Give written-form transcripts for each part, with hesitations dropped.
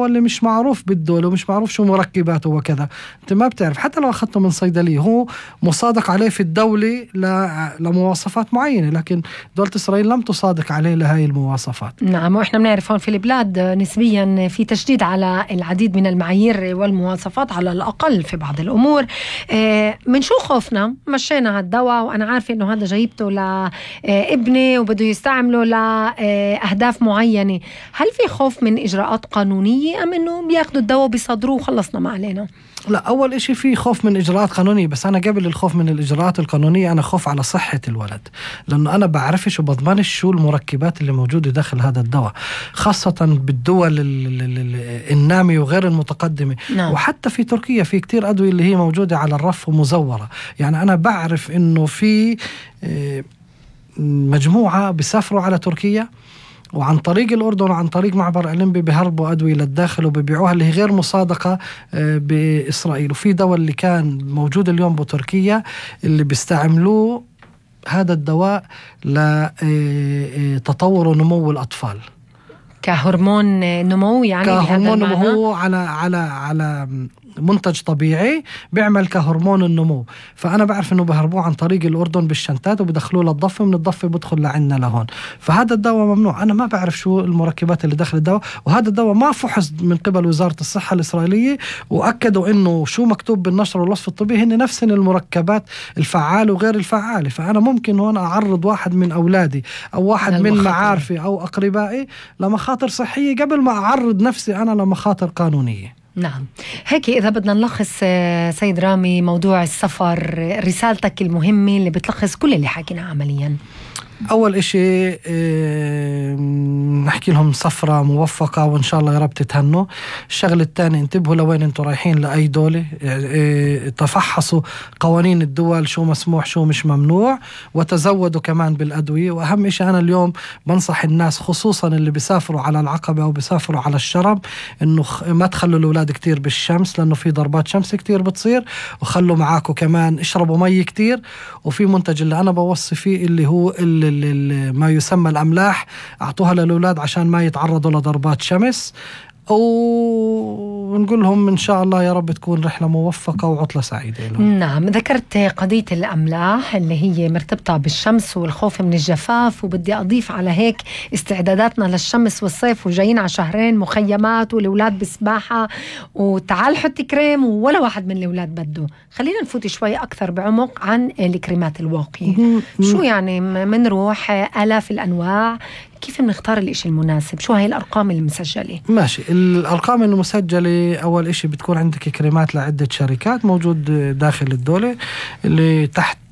اللي مش معروف بالدولة ومش معروف شو مركباته وكذا. أنت ما بتعرف حتى لو أخذته من صيدلية هو مصادق عليه في الدولة لمواصفات معينة، لكن دولة إسرائيل لم تصادق عليه لهاي المواصفات. نعم، وإحنا بنعرف هون في البلاد نسبيا في تشديد على العديد من المعايير والمواصفات على الأقل في بعض الأمور. من شو خوفنا مشينا هالدواء وأنا عارفة إنه هذا جايبته لابني وبده يستعمله لأهداف معينة، هل في خوف من إجراءات قانونية أم إنه بياخدوا الدواء بيصدروه وخلصنا ما علينا؟ لا، أول إشي في خوف من إجراءات قانونية، بس أنا قبل الخوف من الإجراءات القانونية أنا خوف على صحة الولد، لأنه أنا بعرفش وبضمنش شو المركبات اللي موجودة داخل هذا الدواء، خاصة بالدول النامية وغير المتقدمة. نعم. وحتى في تركيا في كتير أدوية اللي هي موجودة على الرف ومزورة. يعني أنا بعرف إنه في مجموعة بيسافروا على تركيا وعن طريق الأردن وعن طريق معبر ألمبي بيهربوا أدوية للداخل وبيبيعوها اللي هي غير مصادقة بإسرائيل. وفي دواء اللي كان موجود اليوم بتركيا اللي بيستعملوه هذا الدواء لتطور ونمو الأطفال كهرمون نمو، يعني كهرمون نمو على منتج طبيعي بيعمل كهرمون النمو. فأنا بعرف إنه بهربوه عن طريق الأردن بالشنتات وبدخلوه للضفة، من الضفة بدخل لعنا لهون. فهذا الدواء ممنوع. أنا ما بعرف شو المركبات اللي داخل الدواء، وهذا الدواء ما فحص من قبل وزارة الصحة الإسرائيلية وأكدوا إنه شو مكتوب بالنشر والوصف الطبي هن نفس المركبات الفعالة وغير الفعالة. فأنا ممكن هون أعرض واحد من أولادي أو واحد من معارفي أو أقربائي لمخاطر صحية قبل ما أعرض نفسي أنا لمخاطر قانونية. نعم. هيك إذا بدنا نلخص سيد رامي موضوع السفر، رسالتك المهمة اللي بتلخص كل اللي حكينا عمليا. أول إشي نحكي لهم سفرة موفقة وإن شاء الله يا رب تتهنوا. الشغل الثاني انتبهوا لوين انتوا رايحين لأي دولة، تفحصوا قوانين الدول شو مسموح شو مش ممنوع، وتزودوا كمان بالأدوية. وأهم إشي أنا اليوم بنصح الناس خصوصا اللي بيسافروا على العقبة أو بيسافروا على الشرم إنه ما تخلوا الأولاد كتير بالشمس لأنه في ضربات شمس كتير بتصير، وخلوا معاكم كمان اشربوا مي كتير. وفي منتج اللي أنا بوصي فيه اللي هو ما يسمى الأملاح، أعطوها للأولاد عشان ما يتعرضوا لضربات شمس. ونقول لهم إن شاء الله يا رب تكون رحلة موفقة وعطلة سعيدة لهم. نعم، ذكرت قضية الأملاح اللي هي مرتبطة بالشمس والخوف من الجفاف، وبدي أضيف على هيك استعداداتنا للشمس والصيف وجايين على شهرين مخيمات والأولاد بسباحة وتعال حط كريم ولا واحد من الأولاد بده. خلينا نفوت شوي أكثر بعمق عن الكريمات الواقية. شو يعني منروح آلاف الأنواع، كيف بنختار الإشي المناسب؟ شو هاي الأرقام المسجلة؟ ماشي، الأرقام المسجلة أول إشي بتكون عندك كريمات لعدة شركات موجود داخل الدولة اللي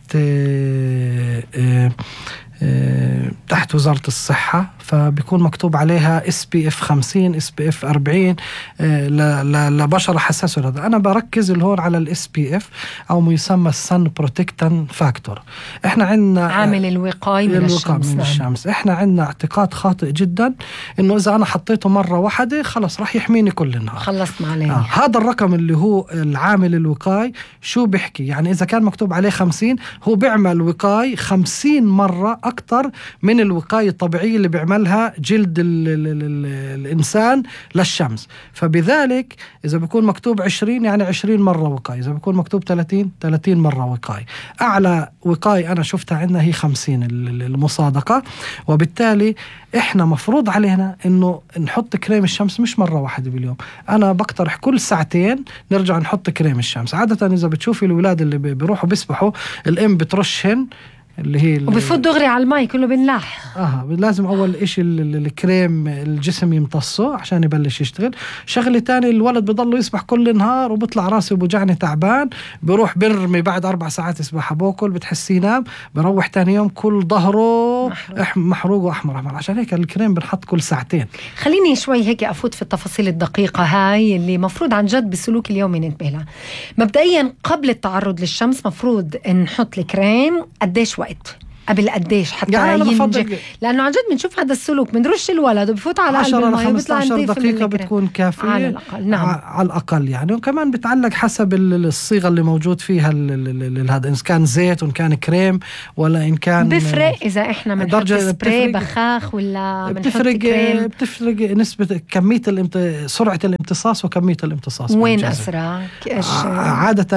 تحت وزارة الصحة، فبيكون مكتوب عليها SPF 50 SPF 40 لبشرة حساسة. هذا أنا بركز الهون على SPF أو ما يسمى Sun Protectant Factor. إحنا عندنا عامل الوقاية من الشمس. إحنا عندنا اعتقاد خاطئ جدا إنه إذا أنا حطيته مرة واحدة خلص راح يحميني كل النهار، خلصت ما عليه. هذا الرقم اللي هو العامل الوقاي شو بيحكي؟ يعني إذا كان مكتوب عليه 50 هو بيعمل وقاي 50 مرة أكتر من الوقاية الطبيعية اللي بيعملها جلد الإنسان للشمس. فبذلك إذا بيكون مكتوب 20 يعني 20 مرة وقاية، إذا بيكون مكتوب 30 مرة وقاية. أعلى وقاية أنا شفتها عندنا هي 50 المصادقة. وبالتالي إحنا مفروض علينا إنه نحط كريم الشمس مش مرة واحدة باليوم. أنا بقترح كل ساعتين نرجع نحط كريم الشمس. عادة إذا بتشوفي الأولاد اللي بيروحوا بيسبحوا الأم بترشهن اللي هي وبفوت دغري على الماء كله بنلاح. لازم أول إشي الكريم الجسم يمتصه عشان يبلش يشتغل. شغلة تاني الولد بضله يسبح كل النهار وبطلع راسي وبوجعني تعبان، بروح برمي بعد 4 ساعات يسبح باكل بتحسي ينام، بروح تاني يوم كل ظهره محروق وأحمر. عشان هيك الكريم بنحط كل ساعتين. خليني شوي هيك أفوت في التفاصيل الدقيقة هاي اللي مفروض عن جد بالسلوك اليومي ننتبه لها. مبدئيا قبل التعرض للشمس مفروض نحط الكريم قديش وقت؟ قبل قديش حتى يعني ينجح؟ لأنه عن جد بنشوف هذا السلوك، بنرش الولد وبفوت على 10 ل 15 دقيقة بتكون كافية على الأقل. نعم. على الأقل يعني. وكمان بتعلق حسب الصيغة اللي موجود فيها هذا، إن كان زيت وإن كان كريم ولا إن كان بفرق إذا إحنا بنحط سبراي بخاخ ولا بنحط كريم. بتفرق نسبة كمية سرعة الامتصاص وكمية الامتصاص وين بالجسم. أسرع؟ عادة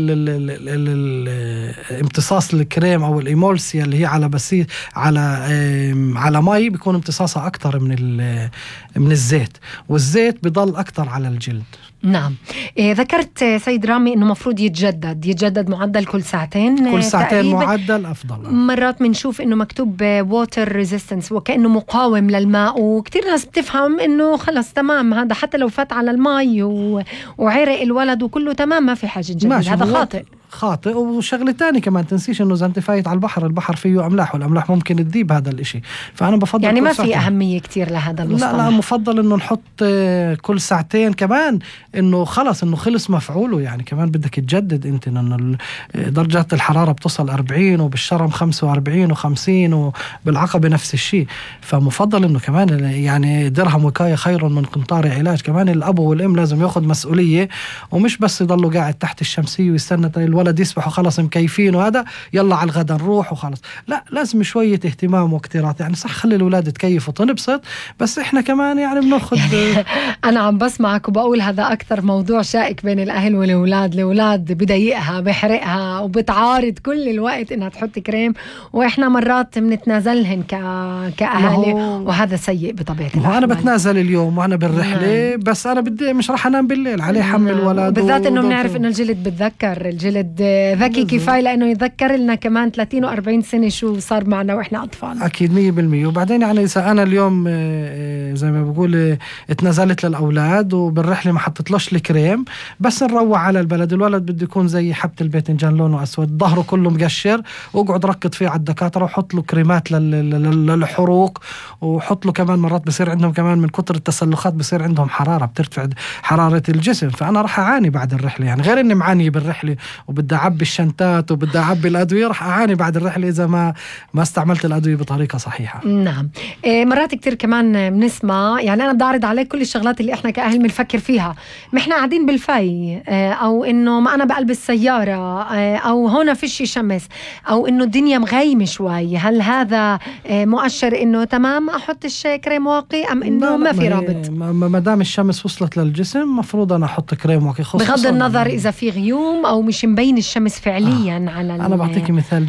امتصاص الكريم أو الإيمولسيا اللي هي على مي بيكون امتصاصها أكتر من الزيت، والزيت بيضل أكتر على الجلد. نعم. ذكرت سيد رامي إنه مفروض يتجدد معدل كل ساعتين. كل ساعتين تقريباً. معدل أفضل. مرات بنشوف إنه مكتوب water resistance وكأنه مقاوم للماء، وكتير ناس بتفهم إنه خلص تمام هذا حتى لو فات على الماء وعرق الولد وكله تمام ما في حاجة جديد. هذا خاطئ. وشغلة تاني كمان تنسيش إنه إذا أنت فايت على البحر فيه أملاح، والأملاح ممكن تذيب هذا الإشي. فأنا بفضل يعني ما في أهمية كتير لهذا المصطلح. لا مفضل إنه نحط كل ساعتين كمان، إنه خلص إنه خلص مفعوله. يعني كمان بدك تجدد أنت، إنه درجات الحرارة بتصل 40 وبالشرم 45 و50 وبالعقبة نفس الشيء. فمفضل إنه كمان يعني درهم وقاية خير من قنطار علاج. كمان الأب والأم لازم يأخذ مسؤولية، ومش بس يضلوا قاعد تحت الشمسية ويستنى الولد يسبح وخلص مكيفين وهذا يلا على الغدا نروح وخلص. لا، لازم شوية اهتمام واكتراث. يعني صح خلي الأولاد تكيف وتنبسط، بس إحنا كمان يعني بناخد أنا عم بسمعك وبقول هذا أكثر موضوع شائك بين الأهل والأولاد. الأولاد بضايقها بحرقها وبتعارض كل الوقت إنها تحط كريم، وإحنا مرات بنتنازلهن كأهالي، وهذا سيء بطبيعة الحال. أنا بتنازل اليوم وأنا بالرحلة، بس أنا بدي مش راح أنام بالليل عليه حمل ولد. بالذات إنه بنعرف إنه الجلد بتذكر، الجلد ذكي كفاية لأنه يذكر لنا كمان 30 و40 سنة شو صار معنا وإحنا أطفال. أكيد 100%. وبعدين يعني إذا أنا اليوم زي ما بقول اتنازلت للأولاد وبالرحلة ما حطيتلوش الكريم، بس نروح على البلد، الولد بده يكون زي حبة الباذنجان لونه أسود، ظهره كله مقشر، واقعد ركض فيه على الدكاترة وحط له كريمات للحروق، وحط له كمان مرات بصير عندهم كمان من كتر التسلخات بصير عندهم حرارة، بترتفع حرارة الجسم. فأنا راح أعاني بعد الرحلة. يعني غير إني معاني بالرحلة وبدي أعبي الشنطات وبدي أعبي الأدوية، راح أعاني بعد الرحلة إذا ما استعملت الأدوية بطريقة صحيحة. نعم. مرات كتير كمان بنسمع، يعني أنا بدي أعرض عليك كل الشغلات اللي إحنا كأهل بنفكر فيها. ما إحنا قاعدين بالفاي، أو إنه ما أنا بقلب السيارة، أو هون فيش شمس، أو إنه الدنيا مغيمة شوي. هل هذا مؤشر إنه تمام أحطش كريم واقي، أم إنه ما في رابط؟ ما دام الشمس وصلت للجسم مفروض أنا أحط كريم واقي، بغض النظر إذا في غيوم أو مش مبين الشمس فعليا على أنا بعطيك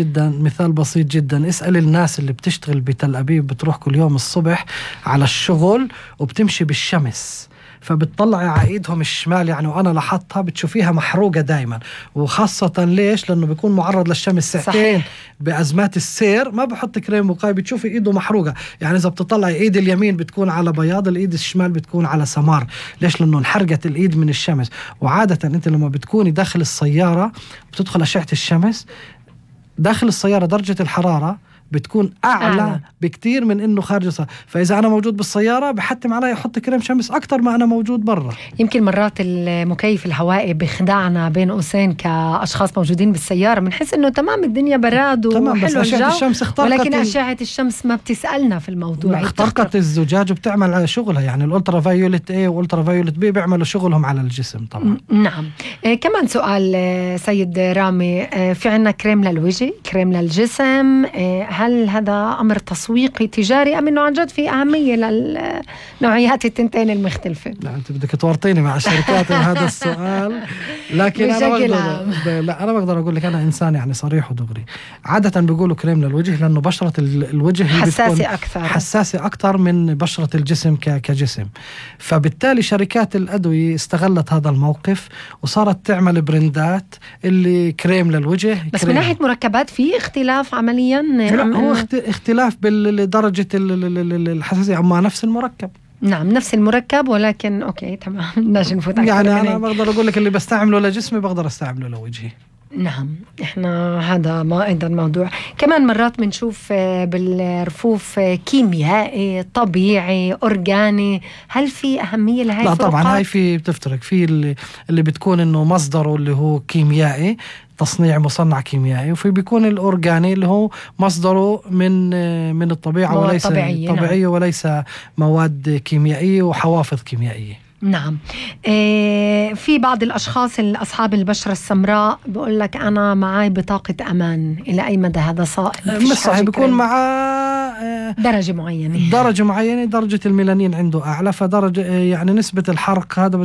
مثال بسيط جدا. اسأل الناس اللي بتشتغل بتل أبيب، بتروح كل يوم الصبح على الشغل وبتمشي بالشمس، فبتطلع على ايدهم الشمال يعني، وانا لاحظتها بتشوفيها محروقه دائما. وخاصه ليش؟ لانه بيكون معرض للشمس ساعتين. صحيح. بازمات السير ما بحط كريم وقاية بتشوفي ايده محروقه. يعني اذا بتطلع ايد اليمين بتكون على بياض، الايد الشمال بتكون على سمار. ليش؟ لانه انحرقت الايد من الشمس. وعاده انت لما بتكوني داخل السياره بتدخل اشعه الشمس داخل السياره، درجه الحراره بتكون أعلى بكتير من إنه خارج السيارة. فإذا أنا موجود بالسيارة بحتم علي أحط كريم شمس أكتر ما أنا موجود برا. يمكن مرات المكيف الهوائي بخدعنا بين قوسين كأشخاص موجودين بالسيارة، بنحس إنه تمام الدنيا براد وحلو الجو، ولكن أشعة الشمس ما بتسألنا في الموضوع. اخترقت الزجاج وبتعمل على شغلها. يعني الألترا فايولت A والألترا فايولت B بيعملوا شغلهم على الجسم طبعا. نعم. كمان سؤال سيد رامي، في عنا كريم للوجه، كريم للجسم، هل هذا أمر تسويقي تجاري أم إنه عن جد في أهمية للنوعيات التنتين المختلفة؟ لا أنت بدك تورطيني مع الشركات هذا السؤال. لكن أنا بقدر أقول لك أنا إنسان يعني صريح ودغري. عادة بيقولوا كريم للوجه لأنه بشرة الوجه حساسة أكثر من بشرة الجسم كجسم. فبالتالي شركات الأدوية استغلت هذا الموقف وصارت تعمل برندات اللي كريم للوجه. بس من ناحية مركبات في اختلاف عمليا؟ هو اختلاف بالدرجة الحساسية، أما نفس المركب. نعم نفس المركب، ولكن أوكي تمام ناش نفوت أكثر. يعني أنا بقدر أقول لك اللي بستعمله لجسمي بقدر استعمله لوجهي. نعم. إحنا هذا ما أيضا موضوع. كمان مرات بنشوف بالرفوف كيميائي طبيعي أورجاني، هل في أهمية لهاي؟ لا طبعا هاي في بتفترق. في اللي بتكون إنه مصدره اللي هو كيميائي، تصنيع مصنع كيميائي، وفي بيكون الأورجاني اللي هو مصدره من الطبيعة وليس طبيعية. نعم. وليس مواد كيميائية وحوافظ كيميائية. نعم. في بعض الأشخاص أصحاب البشرة السمراء بقول لك أنا معاي بطاقة أمان، إلى أي مدى هذا صائب؟ مش صحيح. بيكون مع درجة معينة، درجة الميلانين عنده أعلى، فدرجة يعني نسبة الحرق هذا